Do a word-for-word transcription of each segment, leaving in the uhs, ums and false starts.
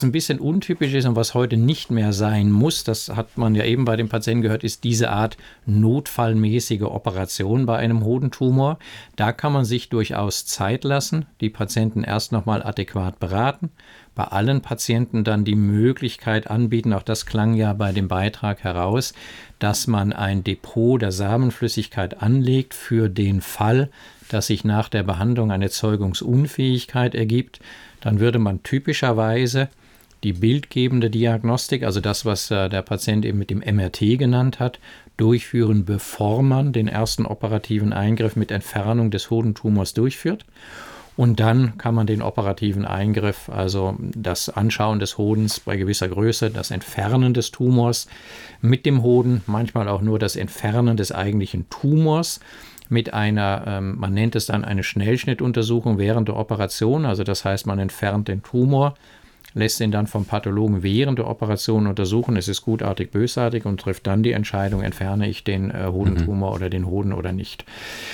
ein bisschen untypisch ist und was heute nicht mehr sein muss, das hat man ja eben bei den Patienten gehört, ist diese Art notfallmäßige Operation bei einem Hodentumor. Da kann man sich durchaus Zeit lassen, die Patienten erst nochmal adäquat beraten, bei allen Patienten dann die Möglichkeit anbieten, auch das klang ja bei dem Beitrag heraus, dass man ein Depot der Samenflüssigkeit anlegt für den Fall, dass sich nach der Behandlung eine Zeugungsunfähigkeit ergibt. Dann würde man typischerweise die bildgebende Diagnostik, also das, was äh, der Patient eben mit dem M R T genannt hat, durchführen, bevor man den ersten operativen Eingriff mit Entfernung des Hodentumors durchführt. Und dann kann man den operativen Eingriff, also das Anschauen des Hodens bei gewisser Größe, das Entfernen des Tumors mit dem Hoden, manchmal auch nur das Entfernen des eigentlichen Tumors, mit einer, ähm, man nennt es dann eine Schnellschnittuntersuchung während der Operation, also das heißt, man entfernt den Tumor, lässt ihn dann vom Pathologen während der Operation untersuchen, es ist gutartig, bösartig und trifft dann die Entscheidung, entferne ich den äh, Hodentumor mhm. oder den Hoden oder nicht.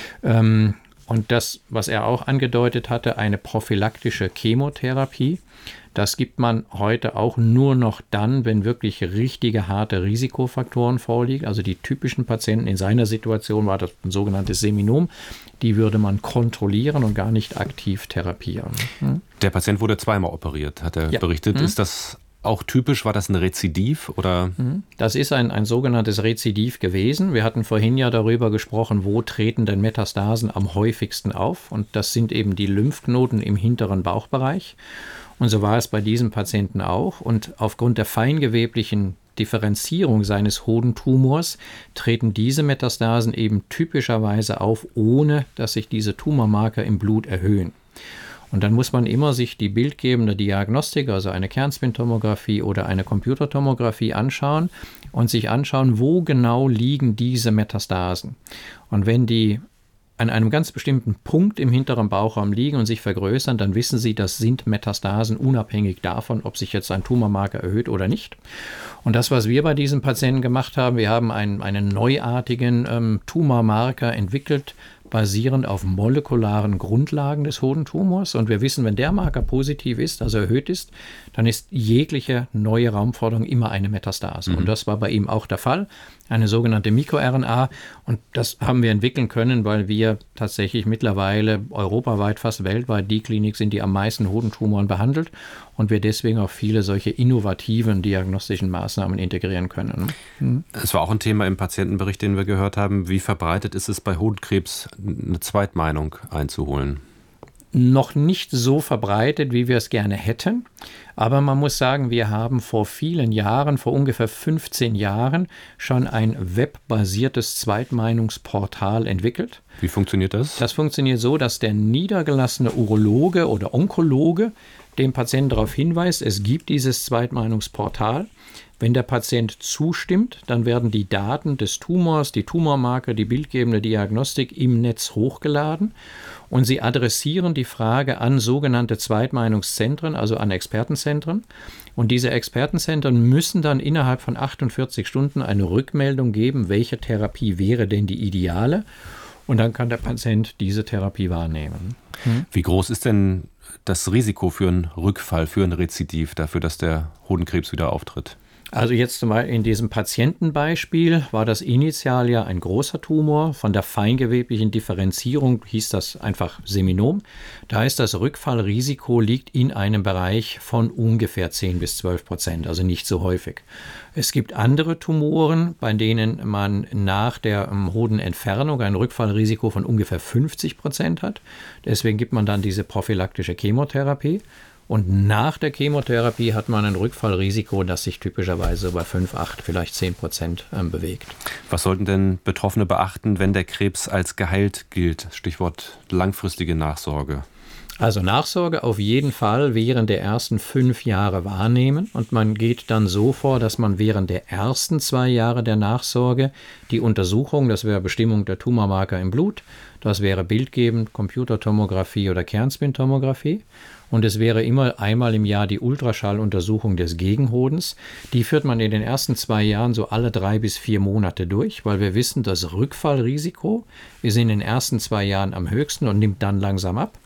Ähm, und das, was er auch angedeutet hatte, eine prophylaktische Chemotherapie, das gibt man heute auch nur noch dann, wenn wirklich richtige harte Risikofaktoren vorliegen. Also die typischen Patienten in seiner Situation war das ein sogenanntes Seminom. Die würde man kontrollieren und gar nicht aktiv therapieren. Hm? Der Patient wurde zweimal operiert, hat er ja. berichtet. Hm? Ist das auch typisch? War das ein Rezidiv? Oder? Das ist ein, ein sogenanntes Rezidiv gewesen. Wir hatten vorhin ja darüber gesprochen, wo treten denn Metastasen am häufigsten auf. Und das sind eben die Lymphknoten im hinteren Bauchbereich. Und so war es bei diesem Patienten auch. Und aufgrund der feingeweblichen Differenzierung seines Hodentumors treten diese Metastasen eben typischerweise auf, ohne dass sich diese Tumormarker im Blut erhöhen. Und dann muss man immer sich die bildgebende Diagnostik, also eine Kernspintomographie oder eine Computertomographie anschauen und sich anschauen, wo genau liegen diese Metastasen. Und wenn die an einem ganz bestimmten Punkt im hinteren Bauchraum liegen und sich vergrößern, dann wissen Sie, das sind Metastasen unabhängig davon, ob sich jetzt ein Tumormarker erhöht oder nicht. Und das, was wir bei diesen Patienten gemacht haben, wir haben einen, einen neuartigen ähm, Tumormarker entwickelt, basierend auf molekularen Grundlagen des Hodentumors. Und wir wissen, wenn der Marker positiv ist, also erhöht ist, dann ist jegliche neue Raumforderung immer eine Metastase. Mhm. Und das war bei ihm auch der Fall, eine sogenannte MikroRNA. Und das haben wir entwickeln können, weil wir tatsächlich mittlerweile europaweit, fast weltweit die Klinik sind, die am meisten Hodentumoren behandelt und wir deswegen auch viele solche innovativen diagnostischen Maßnahmen integrieren können. Mhm. Es war auch ein Thema im Patientenbericht, den wir gehört haben. Wie verbreitet ist es bei Hodenkrebs, eine Zweitmeinung einzuholen? Noch nicht so verbreitet, wie wir es gerne hätten. Aber man muss sagen, wir haben vor vielen Jahren, vor ungefähr fünfzehn Jahren, schon ein webbasiertes Zweitmeinungsportal entwickelt. Wie funktioniert das? Das funktioniert so, dass der niedergelassene Urologe oder Onkologe dem Patienten darauf hinweist, es gibt dieses Zweitmeinungsportal. Wenn der Patient zustimmt, dann werden die Daten des Tumors, die Tumormarker, die bildgebende Diagnostik im Netz hochgeladen und sie adressieren die Frage an sogenannte Zweitmeinungszentren, also an Expertenzentren. Und diese Expertenzentren müssen dann innerhalb von achtundvierzig Stunden eine Rückmeldung geben, welche Therapie wäre denn die ideale. Und dann kann der Patient diese Therapie wahrnehmen. Hm? Wie groß ist denn das Risiko für einen Rückfall, für ein Rezidiv, dafür, dass der Hodenkrebs wieder auftritt? Also jetzt mal in diesem Patientenbeispiel war das initial ja ein großer Tumor. Von der feingeweblichen Differenzierung hieß das einfach Seminom. Da ist das Rückfallrisiko liegt in einem Bereich von ungefähr zehn bis zwölf Prozent, also nicht so häufig. Es gibt andere Tumoren, bei denen man nach der Hodenentfernung ein Rückfallrisiko von ungefähr fünfzig Prozent hat. Deswegen gibt man dann diese prophylaktische Chemotherapie. Und nach der Chemotherapie hat man ein Rückfallrisiko, das sich typischerweise bei fünf, acht, vielleicht zehn Prozent ähm, bewegt. Was sollten denn Betroffene beachten, wenn der Krebs als geheilt gilt? Stichwort langfristige Nachsorge. Also Nachsorge auf jeden Fall während der ersten fünf Jahre wahrnehmen. Und man geht dann so vor, dass man während der ersten zwei Jahre der Nachsorge die Untersuchung, das wäre Bestimmung der Tumormarker im Blut, das wäre bildgebend Computertomographie oder Kernspintomographie. Und es wäre immer einmal im Jahr die Ultraschalluntersuchung des Gegenhodens. Die führt man in den ersten zwei Jahren so alle drei bis vier Monate durch, weil wir wissen, das Rückfallrisiko ist in den ersten zwei Jahren am höchsten und nimmt dann langsam ab.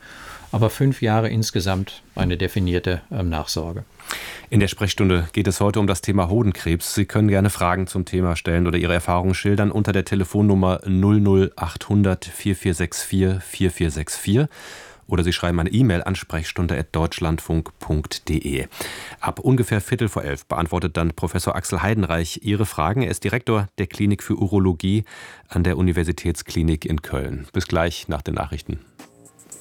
aber fünf Jahre insgesamt eine definierte ähm, Nachsorge. In der Sprechstunde geht es heute um das Thema Hodenkrebs. Sie können gerne Fragen zum Thema stellen oder Ihre Erfahrungen schildern unter der Telefonnummer null null achthundert vierundvierzig sechsundvierzig vierundvierzig sechsundvierzig oder Sie schreiben eine E-Mail an sprechstunde at deutschlandfunk punkt de. Ab ungefähr Viertel vor elf beantwortet dann Professor Axel Heidenreich Ihre Fragen. Er ist Direktor der Klinik für Urologie an der Universitätsklinik in Köln. Bis gleich nach den Nachrichten.